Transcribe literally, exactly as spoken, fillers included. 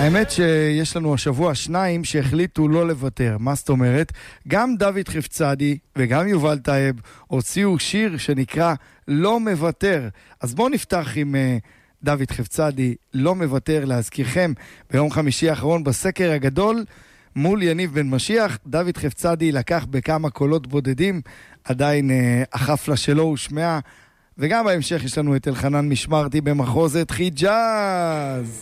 האמת שיש לנו השבוע שניים שהחליטו לא לוותר. מה זאת אומרת? גם דוד חפצדי וגם יובל טייב הוציאו שיר שנקרא לא מוותר. אז בואו נפתח עם uh, דוד חפצדי, לא מוותר. להזכירכם, ביום חמישי האחרון בסקר הגדול מול יניב בן משיח, דוד חפצדי לקח בכמה קולות בודדים, עדיין uh, החפלה שלו הושמעה, וגם בהמשך יש לנו את אלחנן משמרתי במחוזת חיג'אז.